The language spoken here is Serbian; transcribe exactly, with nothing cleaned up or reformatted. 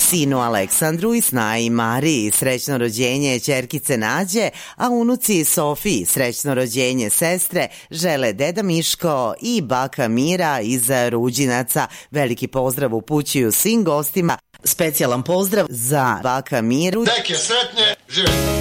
sinu Aleksandru i snaji Mariji srećno rođenje ćerkice Nađe, a unuci Sofiji srećno rođenje sestre žele deda Miško i baka Mira iz Ruđinaca. Veliki pozdrav upućuju svim gostima. Specijalan pozdrav za baka Miru. Deke sretne, živjeti!